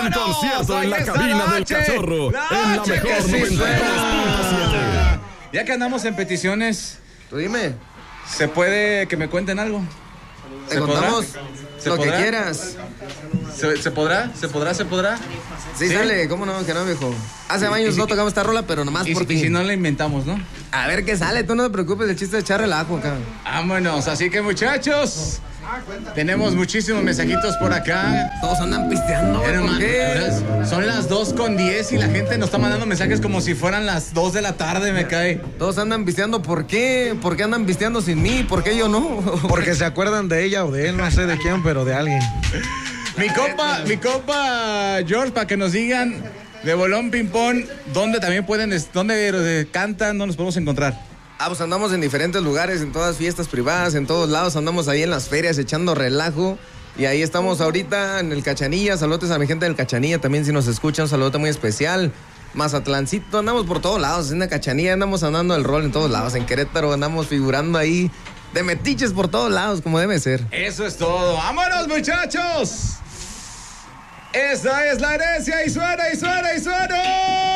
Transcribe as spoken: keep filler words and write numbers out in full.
En concierto en la Aquí está cabina la del H, Cachorro. la En la H mejor que sí noventa y tres punto siete. suena. Ya que andamos en peticiones, Tú dime, ¿se puede que me cuenten algo? te ¿Se contamos podrá? ¿Se lo podrá? que quieras. ¿Se, se podrá? ¿Se podrá? ¿Se podrá? Sí, ¿Sí? sale, ¿cómo no? Que no, viejo. Hace Y- y años si- no tocamos esta rola, pero nomás Y por si, ti. y si no la inventamos, ¿no? A ver qué sale, tú no te preocupes, el chiste de echar relajo acá. Vámonos, así que muchachos, tenemos muchísimos mensajitos por acá. Todos andan pisteando, güey, ¿por Hermano, qué? son las dos con diez y la gente nos está mandando mensajes como si fueran las dos de la tarde, me cae. Todos andan pisteando, ¿por qué? ¿Por qué andan pisteando sin mí? ¿Por qué yo no? Porque se acuerdan de ella o de él, no sé de quién, pero de alguien. Mi compa, mi compa George, para que nos digan de Bolón Ping Pong, ¿dónde también pueden, es- dónde eh, cantan, dónde nos podemos encontrar? Ah, pues andamos en diferentes lugares, en todas fiestas privadas, en todos lados, andamos ahí en las ferias echando relajo. Y ahí estamos ahorita en el Cachanilla, saludos a mi gente del Cachanilla, también si nos escuchan, un saludo muy especial. Mazatlancito, andamos por todos lados, en la Cachanilla andamos andando el rol en todos lados, en Querétaro andamos figurando ahí de metiches por todos lados, como debe ser. Eso es todo. ¡Vámonos, muchachos! Esa es la herencia y suena y suena y suena.